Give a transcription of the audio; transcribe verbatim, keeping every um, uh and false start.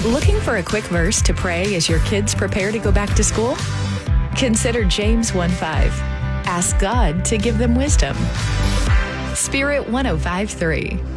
Looking for a quick verse to pray as your kids prepare to go back to school? Consider James one five. Ask God to give them wisdom. Spirit one oh five point three.